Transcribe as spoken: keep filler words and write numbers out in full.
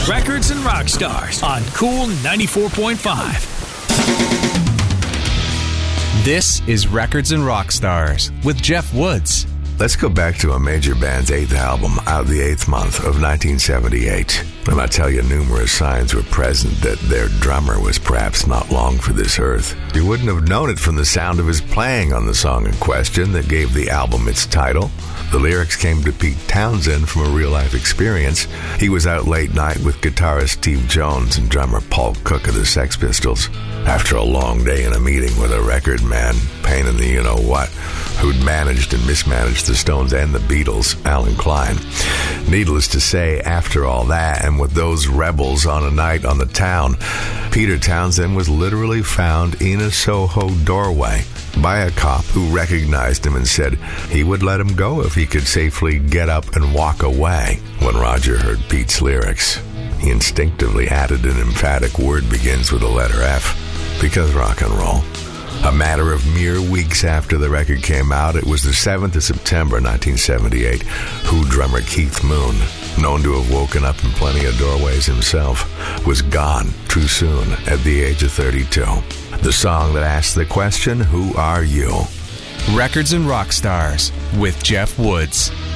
Records and Rock Stars on Cool ninety-four point five. This is Records and Rock Stars with Jeff Woods. Let's go back to a major band's eighth album, out the eighth month of nineteen seventy-eight. And I tell you, numerous signs were present that their drummer was perhaps not long for this earth. You wouldn't have known it from the sound of his playing on the song in question that gave the album its title. The lyrics came to Pete Townsend from a real-life experience. He was out late night with guitarist Steve Jones and drummer Paul Cook of the Sex Pistols. After a long day in a meeting with a record man, pain in the you-know-what, who'd managed and mismanaged the Stones and the Beatles, Alan Klein. Needless to say, after all that, and with those rebels on a night on the town, Peter Townsend was literally found in a Soho doorway by a cop who recognized him and said he would let him go if he could safely get up and walk away. When Roger heard Pete's lyrics, he instinctively added an emphatic word begins with the letter F, because rock and roll. A matter of mere weeks after the record came out, it was the seventh of September nineteen seventy-eight, Who drummer Keith Moon, known to have woken up in plenty of doorways himself, was gone too soon at the age of thirty-two. The song that asks the question, who are you? Records and Rock Stars with Jeff Woods.